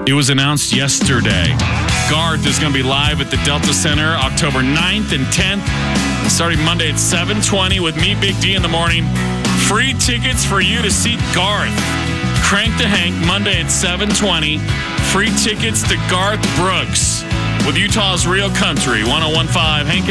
It was announced yesterday. Garth is going to be live at the Delta Center October 9th and 10th, starting Monday at 7:20 with me, Big D, in the morning. Free tickets for you to see Garth. Crank the Hank, Monday at 7:20. Free tickets to Garth Brooks with Utah's Real Country, 101.5 Hank